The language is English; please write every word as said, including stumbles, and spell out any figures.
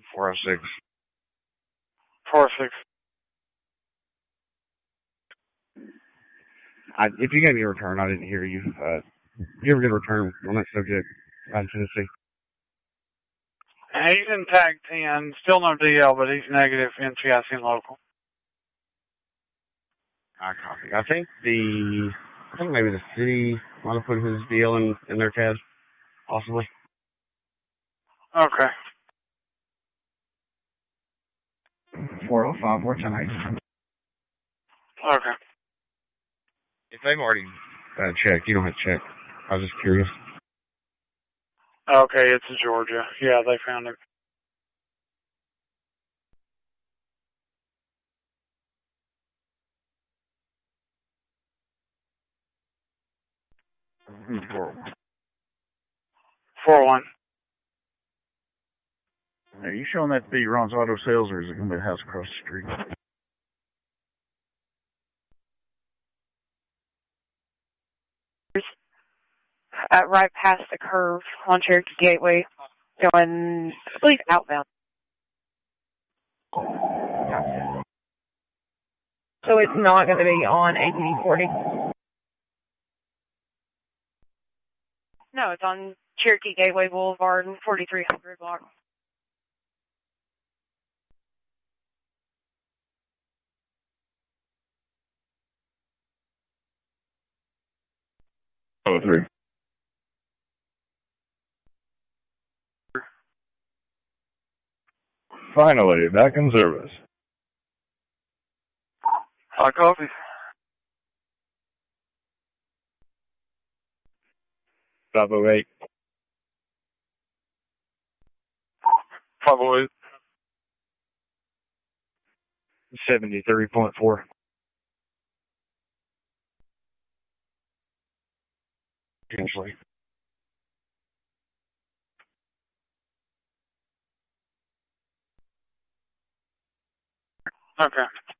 four oh six. four oh six. I, if you gave me a return, I didn't hear you. Uh, you ever get a return on that subject out in Tennessee? He's in tag ten, still no D L, but he's negative N C I C and local. I copy. I think the, I think maybe the city might have put his D L in, in their tabs, possibly. Okay. four oh five, four ten eight. Okay. If they've already uh, checked, you don't have to check. I was just curious. Okay, it's Georgia. Yeah, they found him. four four one. Are you showing that to be Ron's Auto Sales, or is it going to be the house across the street? Uh, right past the curve on Cherokee Gateway, going, I believe, outbound. So it's not going to be on A T V forty? No, it's on Cherokee Gateway Boulevard and forty-three hundred block. Oh, three. Finally, back in service. Hot coffee. five oh eight. five oh eight. seventy-three point four. Potentially. Okay.